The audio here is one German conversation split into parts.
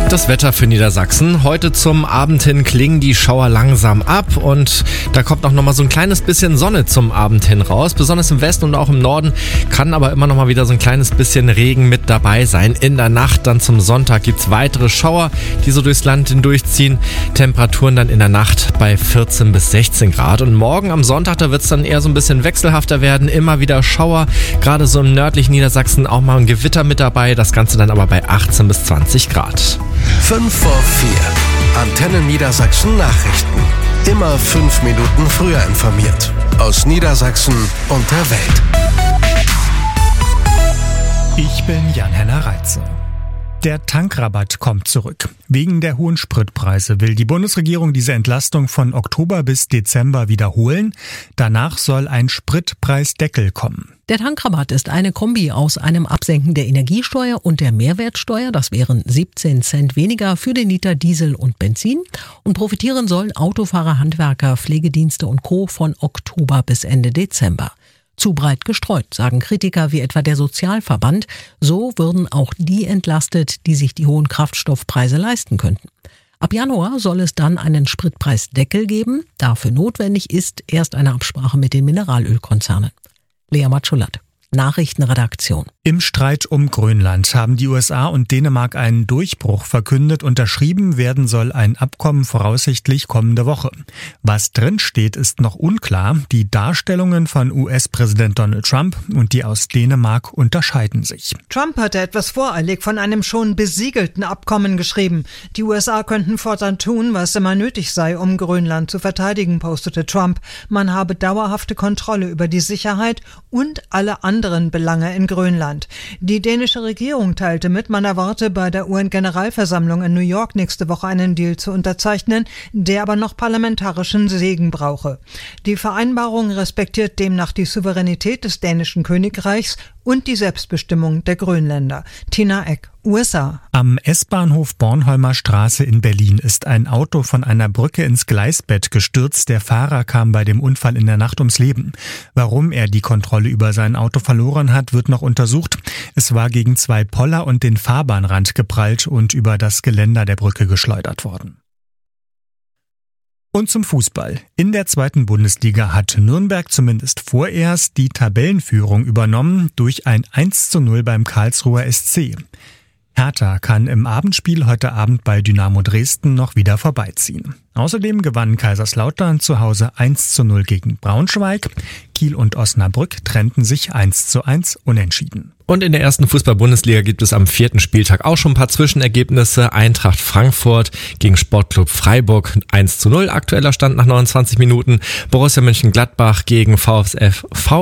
Das Wetter für Niedersachsen. Heute zum Abend hin klingen die Schauer langsam ab und da kommt auch nochmal so ein kleines bisschen Sonne zum Abend hin raus. Besonders im Westen und auch im Norden kann aber immer nochmal wieder so ein kleines bisschen Regen mit dabei sein. In der Nacht dann zum Sonntag gibt's weitere Schauer, die so durchs Land hindurchziehen. Temperaturen dann in der Nacht bei 14 bis 16 Grad. Und morgen am Sonntag, da wird's dann eher so ein bisschen wechselhafter werden. Immer wieder Schauer, gerade so im nördlichen Niedersachsen auch mal ein Gewitter mit dabei. Das Ganze dann aber bei 18 bis 20 Grad. 5 vor 4. Antenne Niedersachsen Nachrichten. Immer 5 Minuten früher informiert. Aus Niedersachsen und der Welt. Ich bin Jan-Henner Reitze. Der Tankrabatt kommt zurück. Wegen der hohen Spritpreise will die Bundesregierung diese Entlastung von Oktober bis Dezember wiederholen. Danach soll ein Spritpreisdeckel kommen. Der Tankrabatt ist eine Kombi aus einem Absenken der Energiesteuer und der Mehrwertsteuer. Das wären 17 Cent weniger für den Liter Diesel und Benzin. Und profitieren sollen Autofahrer, Handwerker, Pflegedienste und Co. von Oktober bis Ende Dezember. Zu breit gestreut, sagen Kritiker wie etwa der Sozialverband. So würden auch die entlastet, die sich die hohen Kraftstoffpreise leisten könnten. Ab Januar soll es dann einen Spritpreisdeckel geben. Dafür notwendig ist erst eine Absprache mit den Mineralölkonzernen. Lea Matschulat, Nachrichtenredaktion. Im Streit um Grönland haben die USA und Dänemark einen Durchbruch verkündet. Unterschrieben werden soll ein Abkommen voraussichtlich kommende Woche. Was drinsteht, ist noch unklar. Die Darstellungen von US-Präsident Donald Trump und die aus Dänemark unterscheiden sich. Trump hatte etwas voreilig von einem schon besiegelten Abkommen geschrieben. Die USA könnten fortan tun, was immer nötig sei, um Grönland zu verteidigen, postete Trump. Man habe dauerhafte Kontrolle über die Sicherheit und alle anderen Belange in Grönland. Die dänische Regierung teilte mit, man erwarte bei der UN-Generalversammlung in New York nächste Woche einen Deal zu unterzeichnen, der aber noch parlamentarischen Segen brauche. Die Vereinbarung respektiert demnach die Souveränität des dänischen Königreichs und die Selbstbestimmung der Grönländer. Tina Eck, USA. Am S-Bahnhof Bornholmer Straße in Berlin ist ein Auto von einer Brücke ins Gleisbett gestürzt. Der Fahrer kam bei dem Unfall in der Nacht ums Leben. Warum er die Kontrolle über sein Auto verloren hat, wird noch untersucht. Es war gegen 2 Poller und den Fahrbahnrand geprallt und über das Geländer der Brücke geschleudert worden. Und zum Fußball. In der 2. Bundesliga hat Nürnberg zumindest vorerst die Tabellenführung übernommen durch ein 1:0 beim Karlsruher SC. Hertha kann im Abendspiel heute Abend bei Dynamo Dresden noch wieder vorbeiziehen. Außerdem gewann Kaiserslautern zu Hause 1:0 gegen Braunschweig. Kiel und Osnabrück trennten sich 1:1 unentschieden. Und in der ersten Fußball-Bundesliga gibt es am 4. Spieltag auch schon ein paar Zwischenergebnisse. Eintracht Frankfurt gegen Sportclub Freiburg 1:0, aktueller Stand nach 29 Minuten. Borussia Mönchengladbach gegen VfSV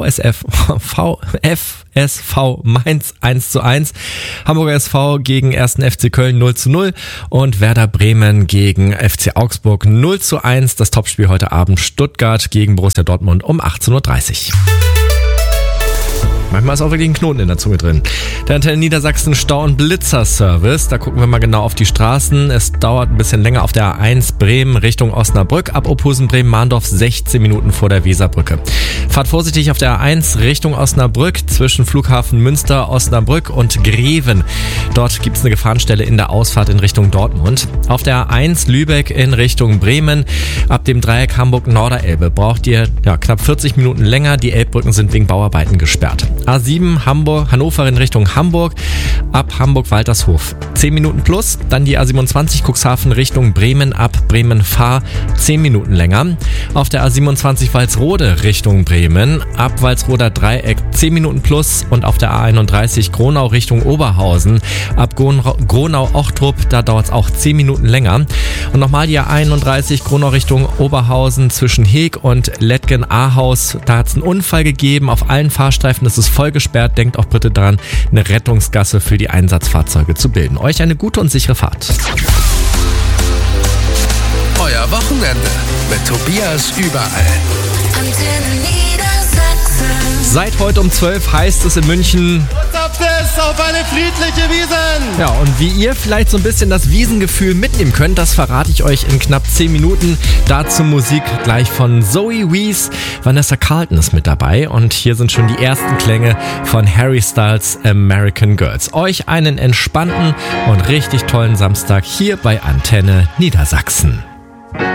Mainz 1:1. Hamburger SV gegen 1. FC Köln 0:0 und Werder Bremen gegen FC Augsburg 0:1. Das Topspiel heute Abend Stuttgart gegen Borussia Dortmund um 18:30 Uhr. Manchmal ist auch wirklich ein Knoten in der Zunge drin. Der Antenne Niedersachsen Stau- und Blitzer-Service. Da gucken wir mal genau auf die Straßen. Es dauert ein bisschen länger auf der A1 Bremen Richtung Osnabrück. Ab Ophusen Bremen-Mahndorf 16 Minuten vor der Weserbrücke. Fahrt vorsichtig auf der A1 Richtung Osnabrück zwischen Flughafen Münster, Osnabrück und Greven. Dort gibt es eine Gefahrenstelle in der Ausfahrt in Richtung Dortmund. Auf der A1 Lübeck in Richtung Bremen. Ab dem Dreieck Hamburg-Norderelbe braucht ihr knapp 40 Minuten länger. Die Elbbrücken sind wegen Bauarbeiten gesperrt. A7 Hannover in Richtung Hamburg, ab Hamburg-Waltershof 10 Minuten plus, dann die A27 Cuxhaven Richtung Bremen, ab Bremen-Fahr 10 Minuten länger. Auf der A27 Walsrode Richtung Bremen, ab Walsroder Dreieck 10 Minuten plus und auf der A31 Gronau Richtung Oberhausen, ab Gronau-Ochtrup, da dauert es auch 10 Minuten länger. Und nochmal die A31 Gronau Richtung Oberhausen zwischen Heeg und Lettgen-Ahaus, da hat es einen Unfall gegeben auf allen Fahrstreifen, das ist voll gesperrt. Denkt auch bitte daran, eine Rettungsgasse für die Einsatzfahrzeuge zu bilden. Euch eine gute und sichere Fahrt. Euer Wochenende mit Tobias überall. Seit heute um 12 heißt es in München: What's up, this? Los auf eine friedliche Wiesn! Ja, und wie ihr vielleicht so ein bisschen das Wiesengefühl mitnehmen könnt, das verrate ich euch in knapp 10 Minuten. Dazu Musik gleich von Zoe Wees. Vanessa Carlton ist mit dabei und hier sind schon die ersten Klänge von Harry Styles American Girls. Euch einen entspannten und richtig tollen Samstag hier bei Antenne Niedersachsen.